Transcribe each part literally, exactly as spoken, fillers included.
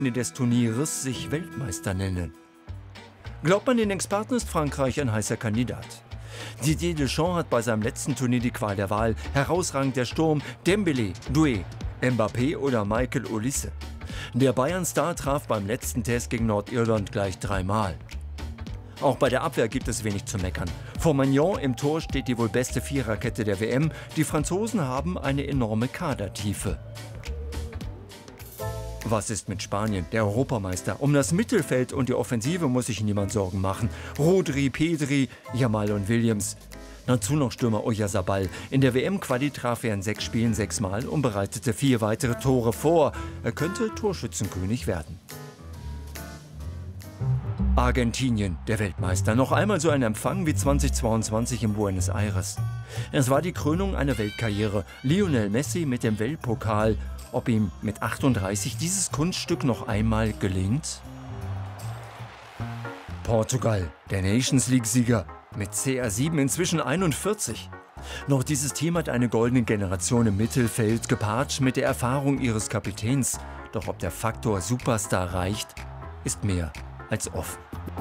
des Turnieres sich Weltmeister nennen. Glaubt man den Experten, ist Frankreich ein heißer Kandidat. Didier Deschamps hat bei seinem letzten Turnier die Qual der Wahl. Herausragend der Sturm: Dembélé, Doué, Mbappé oder Michael Olise. Der Bayern-Star traf beim letzten Test gegen Nordirland gleich dreimal. Auch bei der Abwehr gibt es wenig zu meckern. Vor Maignan im Tor steht die wohl beste Viererkette der W M. Die Franzosen haben eine enorme Kadertiefe. Was ist mit Spanien, der Europameister? Um das Mittelfeld und die Offensive muss sich niemand Sorgen machen. Rodri, Pedri, Yamal und Williams. Dazu noch Stürmer Oyarzabal. In der W M-Quali traf er in sechs Spielen sechsmal und bereitete vier weitere Tore vor. Er könnte Torschützenkönig werden. Argentinien, der Weltmeister. Noch einmal so ein Empfang wie zweitausendzweiundzwanzig in Buenos Aires. Es war die Krönung einer Weltkarriere. Lionel Messi mit dem Weltpokal. Ob ihm mit achtunddreißig dieses Kunststück noch einmal gelingt? Portugal, der Nations League-Sieger, mit C R sieben inzwischen einundvierzig. Noch dieses Team hat eine goldene Generation im Mittelfeld, gepaart mit der Erfahrung ihres Kapitäns. Doch ob der Faktor Superstar reicht, ist mehr als offen.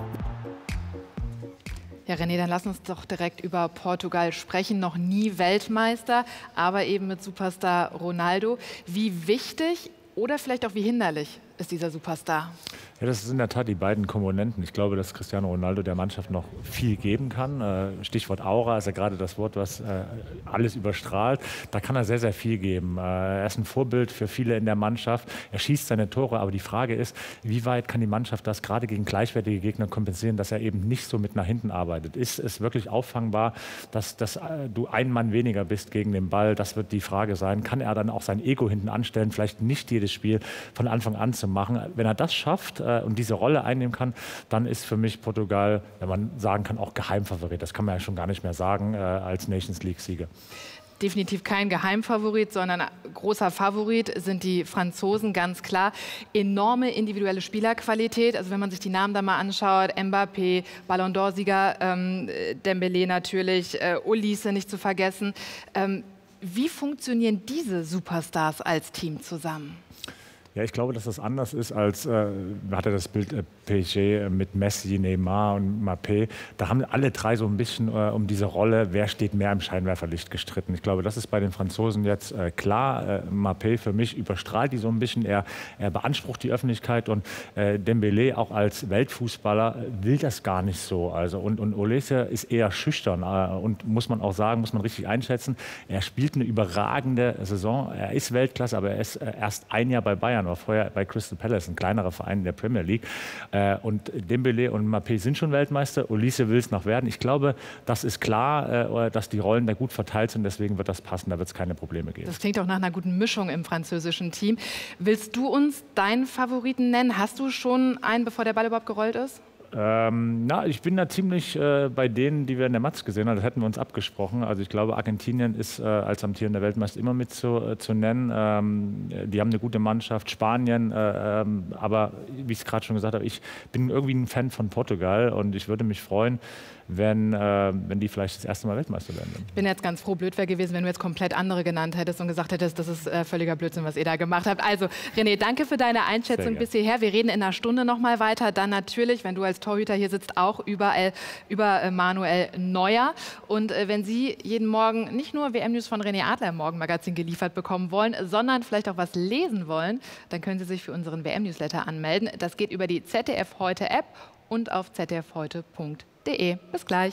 Ja, René, dann lass uns doch direkt über Portugal sprechen. Noch nie Weltmeister, aber eben mit Superstar Ronaldo. Wie wichtig oder vielleicht auch wie hinderlich ist dieser Superstar? Ja, das sind in der Tat die beiden Komponenten. Ich glaube, dass Cristiano Ronaldo der Mannschaft noch viel geben kann. Stichwort Aura ist ja gerade das Wort, was alles überstrahlt. Da kann er sehr, sehr viel geben. Er ist ein Vorbild für viele in der Mannschaft. Er schießt seine Tore, aber die Frage ist, wie weit kann die Mannschaft das gerade gegen gleichwertige Gegner kompensieren, dass er eben nicht so mit nach hinten arbeitet? Ist es wirklich auffangbar, dass, dass du ein Mann weniger bist gegen den Ball? Das wird die Frage sein. Kann er dann auch sein Ego hinten anstellen, vielleicht nicht jedes Spiel von Anfang an zu machen? Wenn er das schafft und diese Rolle einnehmen kann, dann ist für mich Portugal, wenn man sagen kann, auch Geheimfavorit. Das kann man ja schon gar nicht mehr sagen, äh, als Nations League-Sieger. Definitiv kein Geheimfavorit, sondern großer Favorit sind die Franzosen, ganz klar. Enorme individuelle Spielerqualität. Also wenn man sich die Namen da mal anschaut, Mbappé, Ballon d'Or-Sieger, ähm, Dembélé natürlich, äh, Olise nicht zu vergessen. Ähm, wie funktionieren diese Superstars als Team zusammen? Ja, ich glaube, dass das anders ist als, äh, hat er das Bild äh, P S G mit Messi, Neymar und Mbappé. Da haben alle drei so ein bisschen äh, um diese Rolle, wer steht mehr im Scheinwerferlicht, gestritten. Ich glaube, das ist bei den Franzosen jetzt äh, klar. Äh, Mbappé für mich überstrahlt die so ein bisschen. Er, er beansprucht die Öffentlichkeit und äh, Dembélé auch als Weltfußballer will das gar nicht so. Also, und, und Olise ist eher schüchtern äh, und muss man auch sagen, muss man richtig einschätzen. Er spielt eine überragende Saison. Er ist Weltklasse, aber er ist äh, erst ein Jahr bei Bayern. War vorher bei Crystal Palace, ein kleinerer Verein in der Premier League. Äh, und Dembélé und Mbappé sind schon Weltmeister. Olise will es noch werden. Ich glaube, das ist klar, äh, dass die Rollen da gut verteilt sind. Deswegen wird das passen. Da wird es keine Probleme geben. Das klingt auch nach einer guten Mischung im französischen Team. Willst du uns deinen Favoriten nennen? Hast du schon einen, bevor der Ball überhaupt gerollt ist? Ähm, na, ich bin da ziemlich äh, bei denen, die wir in der Matz gesehen haben. Das hätten wir uns abgesprochen. Also ich glaube, Argentinien ist äh, als amtierender Weltmeister immer mit zu, äh, zu nennen. Ähm, die haben eine gute Mannschaft. Spanien, äh, ähm, aber wie ich es gerade schon gesagt habe, ich bin irgendwie ein Fan von Portugal und ich würde mich freuen, wenn, äh, wenn die vielleicht das erste Mal Weltmeister werden. Ich bin jetzt ganz froh, blöd wäre gewesen, wenn du jetzt komplett andere genannt hättest und gesagt hättest, das ist äh, völliger Blödsinn, was ihr da gemacht habt. Also René, danke für deine Einschätzung bis hierher. Wir reden in einer Stunde noch mal weiter. Dann natürlich, wenn du als Torhüter hier sitzt, auch überall über äh, Manuel Neuer. Und äh, wenn Sie jeden Morgen nicht nur W M-News von René Adler im Morgenmagazin geliefert bekommen wollen, sondern vielleicht auch was lesen wollen, dann können Sie sich für unseren W M-Newsletter anmelden. Das geht über die Z D F Heute-App und auf z d f heute punkt de. Bis gleich.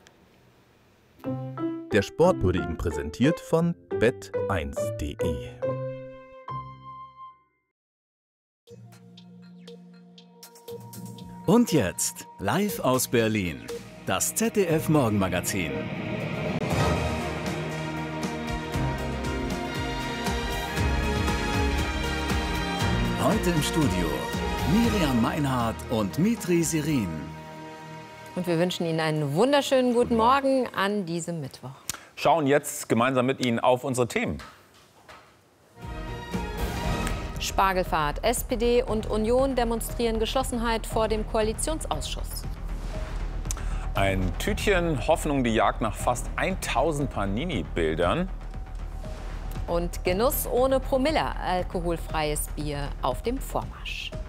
Der Sport wurde Ihnen präsentiert von bet eins punkt de. Und jetzt, live aus Berlin, das Z D F Morgenmagazin. Heute im Studio Miriam Meinhardt und Mitri Sirin. Und wir wünschen Ihnen einen wunderschönen guten Morgen an diesem Mittwoch. Schauen jetzt gemeinsam mit Ihnen auf unsere Themen. Spargelfahrt. S P D und Union demonstrieren Geschlossenheit vor dem Koalitionsausschuss. Ein Tütchen Hoffnung, die Jagd nach fast tausend Panini-Bildern. Und Genuss ohne Promille, alkoholfreies Bier auf dem Vormarsch.